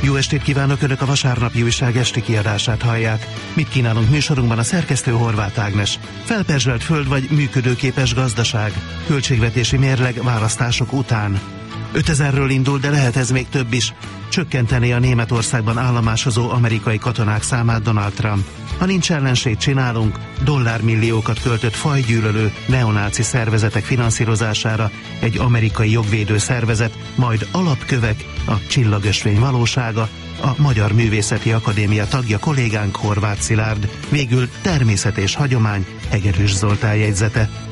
Jó estét kívánok, Önök a Vasárnapi Újság esti kiadását hallják. Mit kínálunk műsorunkban? A szerkesztő Horváth Ágnes. Felperzselt föld vagy működőképes gazdaság? Költségvetési mérleg választások után. 5000-ről indul, de lehet ez még több is. Csökkenteni a Németországban állomásozó amerikai katonák számát Donald Trump. Ha nincs ellenség, csinálunk. Dollármilliókat költött fajgyűlölő neonáci szervezetek finanszírozására egy amerikai jogvédő szervezet, majd alapkövek, a csillagösvény valósága, a Magyar Művészeti Akadémia tagja kollégánk Horváth Szilárd. Végül természet és hagyomány, Egerős Zoltán jegyzete.